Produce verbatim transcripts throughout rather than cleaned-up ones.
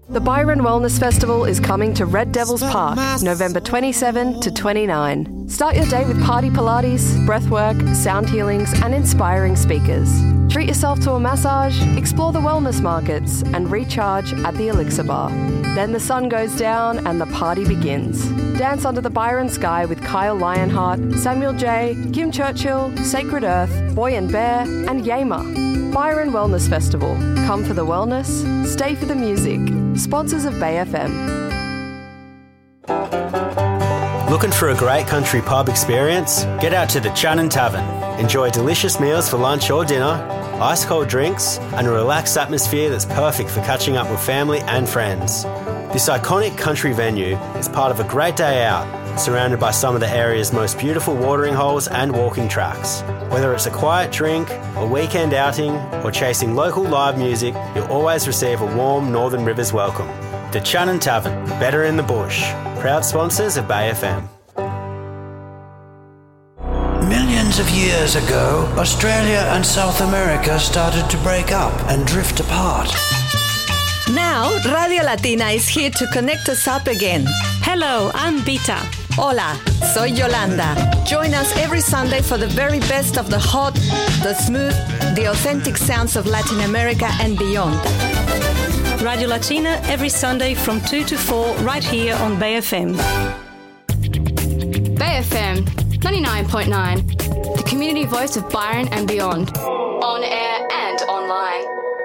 The Byron Wellness Festival is coming to Red Devils Park, November twenty-seventh to twenty-ninth. Start your day with party Pilates, breathwork, sound healings, and inspiring speakers. Treat yourself to a massage, explore the wellness markets, and recharge at the Elixir Bar. Then the sun goes down and the party begins. Dance under the Byron sky with Kyle Lionheart, Samuel J., Kim Churchill, Sacred Earth, Boy and Bear, and Yema. Byron Wellness Festival. Come for the wellness, stay for the music. Sponsors of Bay F M. Looking for a great country pub experience? Get out to the Channon Tavern. Enjoy delicious meals for lunch or dinner, ice-cold drinks, and a relaxed atmosphere that's perfect for catching up with family and friends. This iconic country venue is part of a great day out, surrounded by some of the area's most beautiful watering holes and walking tracks. Whether it's a quiet drink, a weekend outing, or chasing local live music, you'll always receive a warm Northern Rivers welcome. The Channon Tavern, better in the bush. Proud sponsors of Bay F M. Millions of years ago, Australia and South America started to break up and drift apart. Now, Radio Latina is here to connect us up again. Hello, I'm Bita. Hola, soy Yolanda. Join us every Sunday for the very best of the hot, the smooth, the authentic sounds of Latin America and beyond. Radio Latina every Sunday from two to four right here on Bay F M. Bay F M ninety-nine point nine, the community voice of Byron and beyond. On air and online.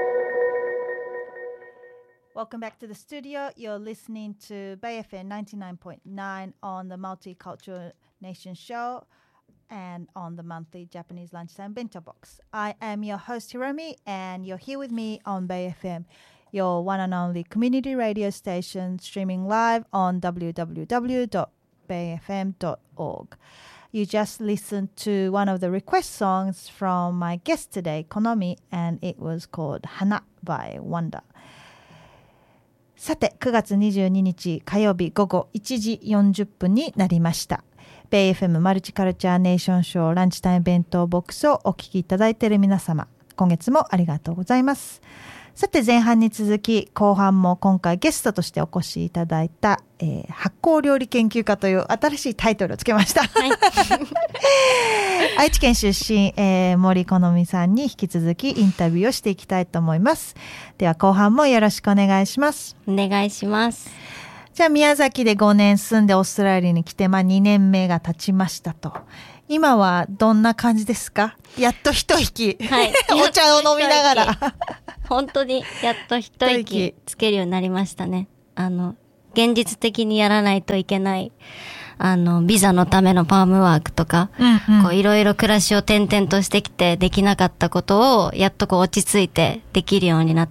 Welcome back to the studio. You're listening to Bay F M ninety-nine point nine on the Multicultural Nation Show and on the monthly Japanese Lunchtime Bento Box. I am your host, Hiromi, and you're here with me on Bay F M, your one and only community radio station, streaming live on w w w dot bay f m dot org. You just listened to one of the request songs from my guest today, Konomi, and it was called Hana by Wanda.さて、くがつにじゅうににち火曜日午後いちじよんじゅっぷんになりました。ベイ エフエム マルチカルチャーネーションショーランチタイム弁当ボックスをお聞きいただいている皆様、今月もありがとうございます。さて、前半に続き後半も今回ゲストとしてお越しいただいた、えー、発酵料理研究家という新しいタイトルをつけました、はい、愛知県出身、えー、森好美さんに引き続きインタビューをしていきたいと思います。では後半もよろしくお願いします。 お願いします。 じゃあ宮崎でごねん住んでオーストラリアに来て、まあ、にねんめが経ちましたと。今はどんな感じですか？やっと一息、はい、お茶を飲みながら本当にやっと一息つけるようになりましたね。あの現実的にやらないといけないあのビザのためのファームワークとか、うんうん、こういろいろ暮らしを転々としてきてできなかったことをやっとこう落ち着いてできるようになって、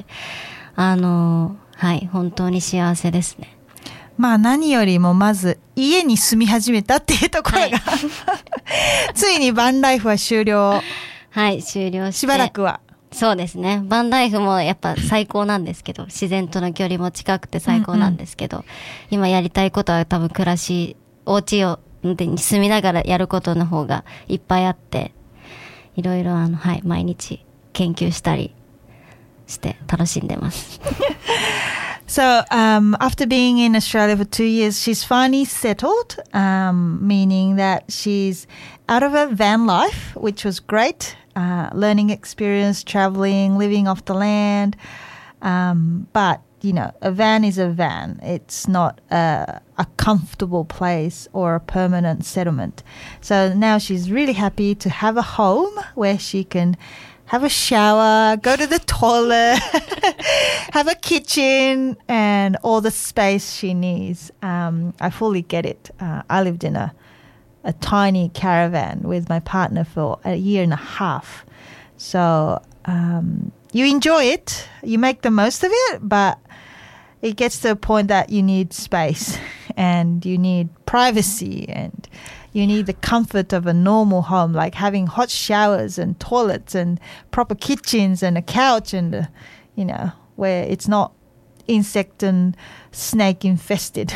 あのはい本当に幸せですね。 まあ何よりもまず家に住み始めたっていうところが、はい、ついにバンライフは終了。 はい終了してしばらくはそうですね。バンライフもやっぱ最高なんですけど、自然との距離も近くて最高なんですけど、うんうん、今やりたいことは多分暮らし、お家をに住みながらやることの方がいっぱいあって、いろいろあのはい毎日研究したりして楽しんでます。 So, um, after being in Australia for two years, she's finally settled, um, meaning that she's out of her van life, which was great, uh, learning experience, traveling, living off the land. Um, but, you know, a van is a van. It's not a, a comfortable place or a permanent settlement. So now she's really happy to have a home where she can have a shower, go to the toilet, have a kitchen, and all the space she needs. Um, I fully get it. Uh, I lived in a, a tiny caravan with my partner for a year and a half. So um, you enjoy it, you make the most of it, but it gets to a point that you need space and you need privacy and you need the comfort of a normal home, like having hot showers and toilets and proper kitchens and a couch and, uh, you know, where it's not insect and snake infested.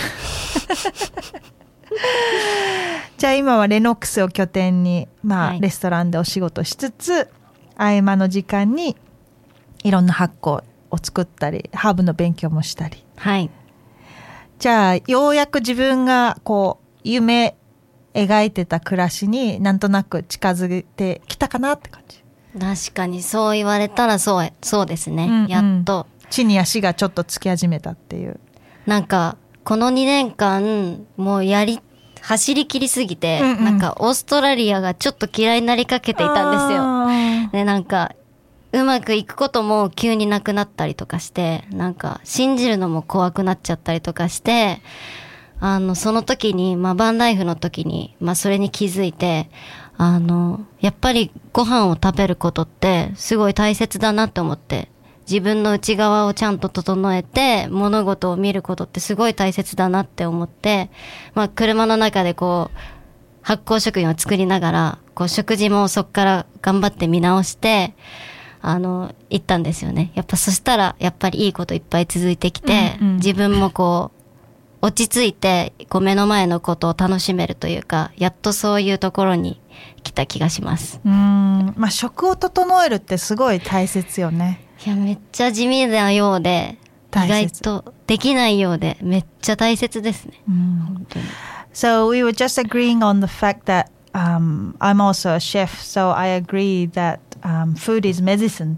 じゃあ今はレノックスを拠点に、まあ、はい、レストランでお仕事しつつ、合間の時間にいろんな発酵を作ったりハーブの勉強もしたり。 はい。 じゃあようやく自分がこう夢描いてた暮らしになんとなく近づいてきたかなって感じ。 確かにそう言われたらそうそうですね、うんうん、やっと地に足がちょっとつき始めたっていう。 なんかこのにねんかんもうやり走り切りすぎて、うんうん、なんかオーストラリアがちょっと嫌いになりかけていたんですよ。でなんかうまくいくことも急になくなったりとかして、なんか信じるのも怖くなっちゃったりとかして、あのその時にまあバンライフの時にまあそれに気づいて、あのやっぱりご飯を食べることってすごい大切だなって思って、自分の内側をちゃんと整えて物事を見ることってすごい大切だなって思って、まあ車の中でこう発酵食品を作りながらこう食事もそっから頑張って見直してあの行ったんですよね。やっぱそしたらやっぱりいいこといっぱい続いてきて、うんうん、自分もこう落ち着いてこう目の前のことを楽しめるというか、やっとそういうところに来た気がします。 うーん、まあ食を整えるってすごい大切よね。 いやめっちゃ地味なようで意外とできないようでめっちゃ大切ですね。本当に。 So we were just agreeing on the fact that um, I'm also a chef, so I agree that um, food is medicine.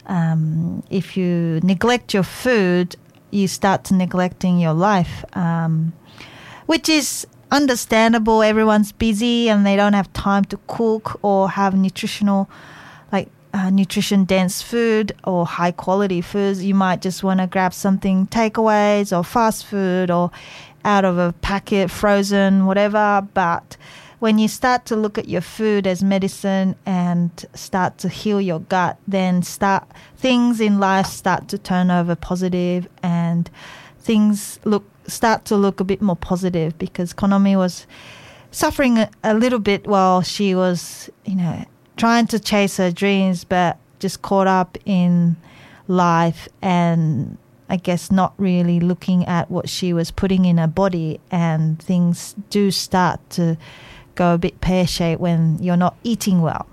Um, if you neglect your food, you start to neglecting your life, um, which is understandable. Everyone's busy and they don't have time to cook or have nutritional, like uh, nutrition dense food or high quality foods. You might just want to grab something takeaways or fast food or out of a packet, frozen, whatever. But when you start to look at your food as medicine and start to heal your gut, then start things in life start to turn over positive and things look start to look a bit more positive, because Konomi was suffering a, a little bit while she was, you know, trying to chase her dreams, but just caught up in life and I guess not really looking at what she was putting in her body, and things do start to go a bit pear-shaped when you're not eating well.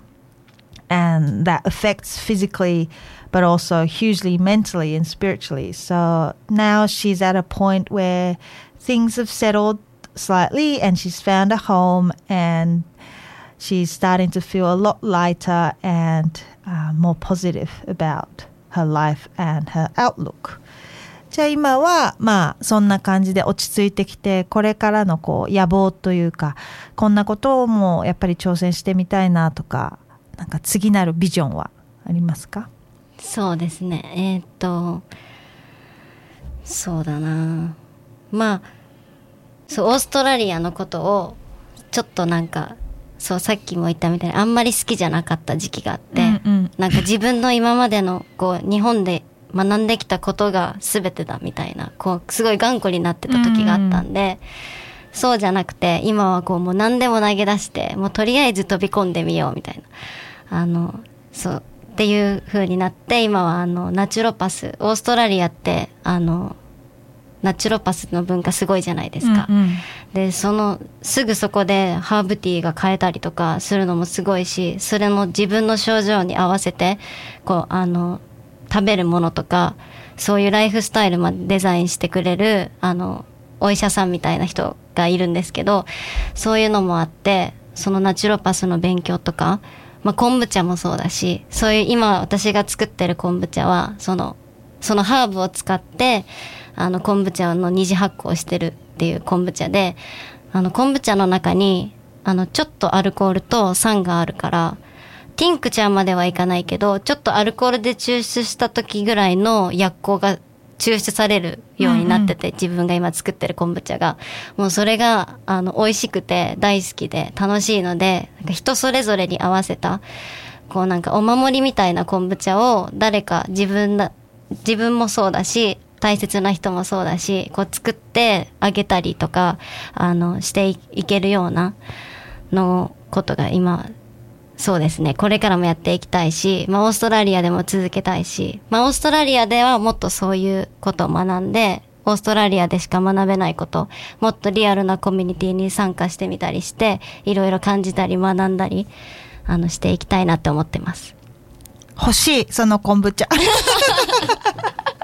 And that affects physically, but also hugely mentally and spiritually. So now she's at a point where things have settled slightly and she's found a home and she's starting to feel a lot lighter and uh, more positive about her life and her outlook. じゃあ今はまあそんな感じで落ち着いてきて、これからのこう野望というか、こんなこともやっぱり挑戦してみたいなとか、なんか次なるビジョンはありますか？ そうですね、えー、っとそうだな、まあそうオーストラリアのことをちょっとなんかそうさっきも言ったみたいにあんまり好きじゃなかった時期があって、うんうん、なんか自分の今までのこう日本で学んできたことが全てだみたいな、こうすごい頑固になってた時があったんで、うん、そうじゃなくて今はこうもう何でも投げ出してもうとりあえず飛び込んでみようみたいな、あのそうっていう風になって、今はあのナチュロパス、オーストラリアってあのナチュロパスの文化すごいじゃないですか、うんうん、でそのすぐそこでハーブティーが買えたりとかするのもすごいし、それも自分の症状に合わせてこうあの食べるものとかそういうライフスタイルまでデザインしてくれるあのお医者さんみたいな人がいるんですけど、そういうのもあって、そのナチュロパスの勉強とか、まあ、昆布茶もそうだし、そういう今私が作ってる昆布茶はそのそのハーブを使ってあの昆布茶の二次発酵してるっていう昆布茶で、あの昆布茶の中にあのちょっとアルコールと酸があるから、ティンクチャーまではいかないけど、ちょっとアルコールで抽出した時ぐらいの薬効が抽出されるようになってて、うんうん、自分が今作ってる昆布茶がもうそれがあの美味しくて大好きで楽しいので、なんか人それぞれに合わせたこうなんかお守りみたいな昆布茶を誰か自分だ自分もそうだし大切な人もそうだし、こう作ってあげたりとかあのしていけるようなのことが今そうですね、これからもやっていきたいし、まあオーストラリアでも続けたいし、まあオーストラリアではもっとそういうことを学んで、オーストラリアでしか学べないこと、もっとリアルなコミュニティに参加してみたりして、いろいろ感じたり学んだりあのしていきたいなって思ってます。 欲しい、その昆布茶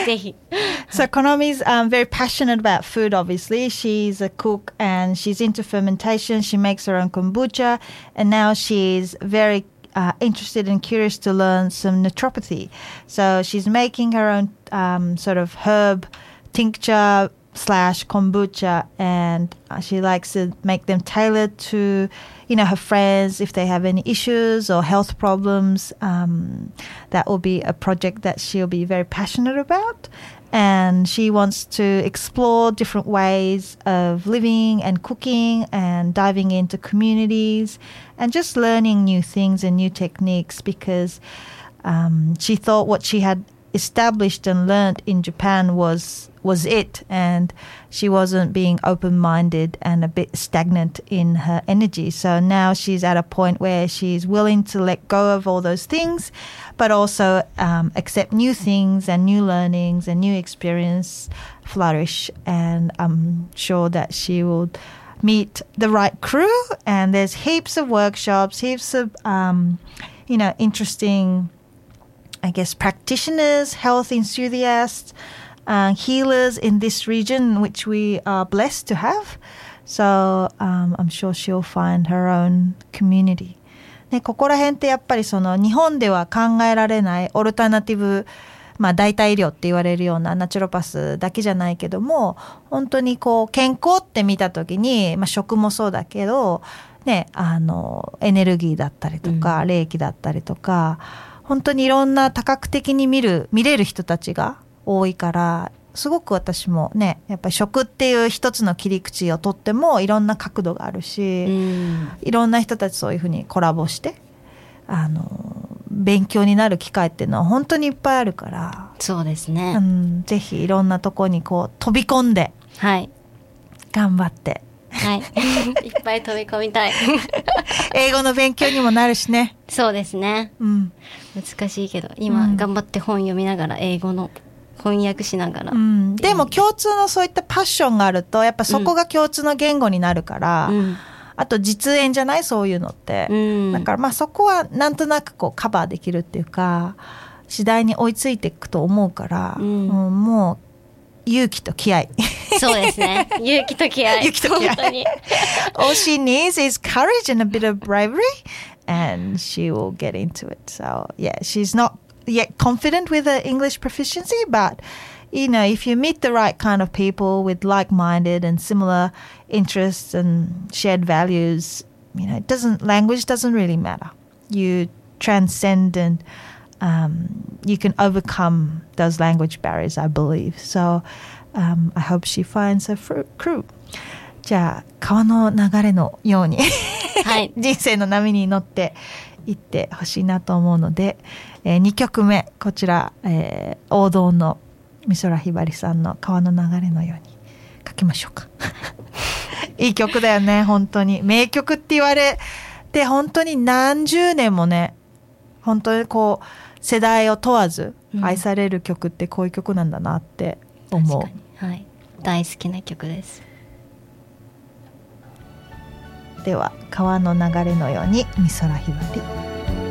ぜひ。 So Konomi's um, very passionate about food, obviously. She's a cook and she's into fermentation. She makes her own kombucha. And now she's very uh, interested and curious to learn some naturopathy. So she's making her own um, sort of herb tincture slash kombucha, and uh, she likes to make them tailored to, you know, her friends if they have any issues or health problems. Um, that will be a project that she'll be very passionate about, and she wants to explore different ways of living and cooking and diving into communities and just learning new things and new techniques, because um, she thought what she had established and learned in Japan was was it, and she wasn't being open-minded and a bit stagnant in her energy. So now she's at a point where she's willing to let go of all those things, but also um, accept new things and new learnings and new experience, flourish, and I'm sure that she will meet the right crew. And there's heaps of workshops, heaps of um, you know, interesting, I guess, practitioners, health enthusiasts, uh, healers in this region, which we are blessed to have. So um, I'm sure she'll find her own community. ね、ここら辺ってやっぱりその日本では考えられないオルタナティブ、まあ代替医療って言われるようなナチュロパスだけじゃないけども、本当にこう健康って見たときに、まあ食もそうだけど、ね、あのエネルギーだったりとか、うん、霊気だったりとか、本当にいろんな多角的に見る見れる人たちが多いから、すごく私もね、やっぱり食っていう一つの切り口をとってもいろんな角度があるし、うん、いろんな人たちそういうふうにコラボしてあの勉強になる機会っていうのは本当にいっぱいあるから、 そうですね、 うん、ぜひいろんなとこにこう飛び込んで、 はい、 頑張ってはい、いっぱい飛び込みたい英語の勉強にもなるしね。 そうですね、うん、難しいけど今、うん、頑張って本読みながら英語の翻訳しながら、うん、 でも共通のそういったパッションがあるとやっぱそこが共通の言語になるから、うん、あと実演じゃないそういうのって、うん、だからまあそこはなんとなくこうカバーできるっていうか次第に追いついていくと思うから、うん、もう、もう勇気と気合いそうですね、勇気と気合い勇気と気合い本当にAll she needs is courage and a bit of bravery and she will get into it. So yeah, she's not yet confident with her English proficiency, but you know, if you meet the right kind of people with like-minded and similar interests and shared values, you know, it doesn't language doesn't really matter. You transcend and um, you can overcome those language barriers, I believe. So um, I hope she finds her fr- crew. じゃあ川の流れのように、はい、人生の波に乗っていってほしいなと思うので、えー、にきょくめこちら、えー、王道の美空ひばりさんの川の流れのように書きましょうかいい曲だよね、本当に名曲って言われて本当に何十年もね、本当にこう世代を問わず愛される曲ってこういう曲なんだなって思う、うん、確かに、はい、大好きな曲です。 では川の流れのように美空ひばり。